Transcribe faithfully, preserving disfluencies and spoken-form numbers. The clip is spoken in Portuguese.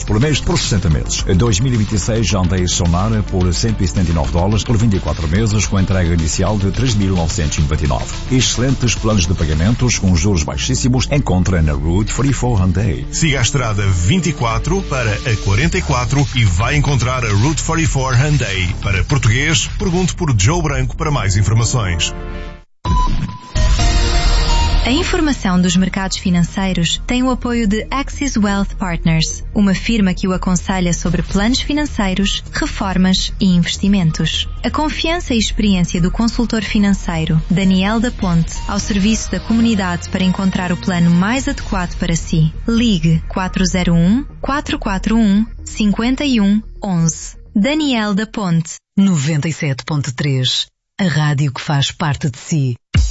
por mês por sessenta meses. dois mil e vinte e seis Hyundai Sonara por cento e setenta e nove dólares por vinte e quatro meses com entrega inicial de três mil novecentos e noventa e nove. Excelentes planos de pagamentos com juros baixíssimos encontra na Route quarenta e quatro Hyundai. Siga a estrada vinte e quatro para a quarenta e quatro e vai encontrar a Route quarenta e quatro Hyundai. Para português, pergunte por Joe Branco para mais informações. A informação dos mercados financeiros tem o apoio de Axis Wealth Partners, uma firma que o aconselha sobre planos financeiros, reformas e investimentos. A confiança e experiência do consultor financeiro Daniel da Ponte ao serviço da comunidade para encontrar o plano mais adequado para si. Ligue quatro zero um, quatro quatro um, cinco um um um. Daniel da Ponte. noventa e sete ponto três. A rádio que faz parte de si.